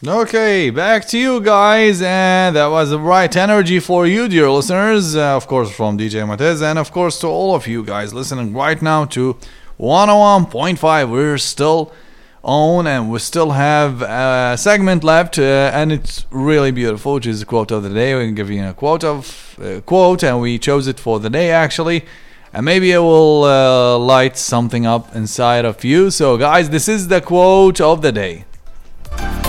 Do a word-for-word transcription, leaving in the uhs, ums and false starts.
Okay, back to you guys, and that was the right energy for you, dear listeners. Uh, of course, from D J Matez, and of course to all of you guys listening right now to one oh one point five. We're still on, and we still have a segment left, uh, and it's really beautiful, which is the quote of the day. We can give you a quote of uh, quote, and we chose it for the day actually, and maybe it will uh, light something up inside of you. So, guys, this is the quote of the day.